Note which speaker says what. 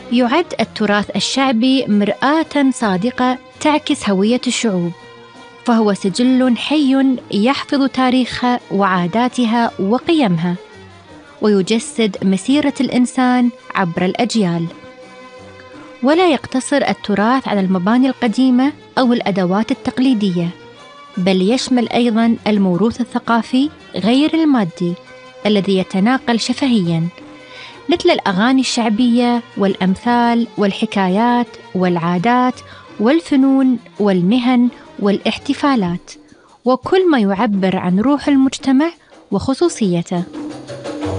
Speaker 1: يعد التراث الشعبي مرآة صادقة تعكس هوية الشعوب، فهو سجل حي يحفظ تاريخها وعاداتها وقيمها، ويجسد مسيرة الإنسان عبر الأجيال. ولا يقتصر التراث على المباني القديمة أو الأدوات التقليدية، بل يشمل أيضاً الموروث الثقافي غير المادي الذي يتناقل شفهياً، مثل الأغاني الشعبية والأمثال والحكايات والعادات والفنون والمهن والاحتفالات، وكل ما يعبر عن روح المجتمع وخصوصيته.